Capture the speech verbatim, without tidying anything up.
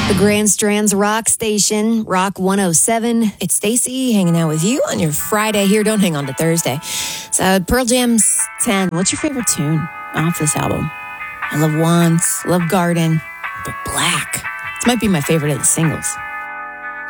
The Grand Strand's Rock Station, Rock one oh seven. It's Stacy hanging out with you on your Friday here. Don't hang on to Thursday. So Pearl Jam's ten. What's your favorite tune off this album? I love Once, love Garden, but Black. This might be my favorite of the singles.